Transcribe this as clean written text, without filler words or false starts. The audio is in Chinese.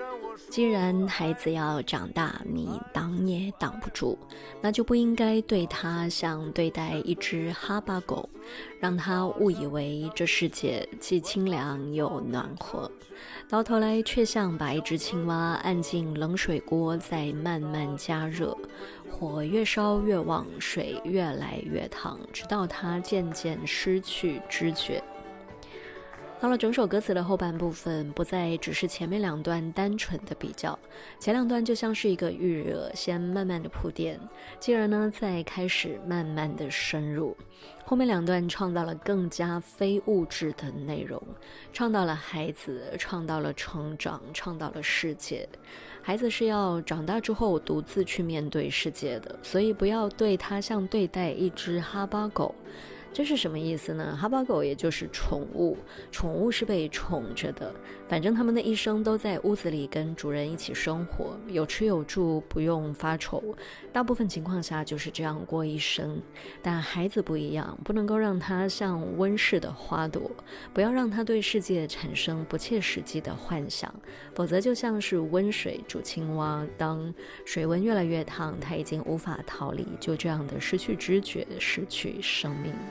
既然孩子要长大，你挡也挡不住，那就不应该对他像对待一只哈巴狗，让他误以为这世界既清凉又暖和，到头来却像把一只青蛙按进冷水锅再慢慢加热，火越烧越旺，水越来越烫，直到他渐渐失去知觉。到了整首歌词的后半部分，不再只是前面两段单纯的比较，前两段就像是一个预热，先慢慢的铺垫，继而呢再开始慢慢的深入。后面两段唱到了更加非物质的内容，唱到了孩子，唱到了成长，唱到了世界。孩子是要长大之后独自去面对世界的，所以不要对他像对待一只哈巴狗。这是什么意思呢？哈巴狗也就是宠物，宠物是被宠着的，反正他们的一生都在屋子里跟主人一起生活，有吃有住，不用发愁，大部分情况下就是这样过一生。但孩子不一样，不能够让他像温室的花朵，不要让他对世界产生不切实际的幻想，否则就像是温水煮青蛙，当水温越来越烫，他已经无法逃离，就这样的失去知觉，失去生命。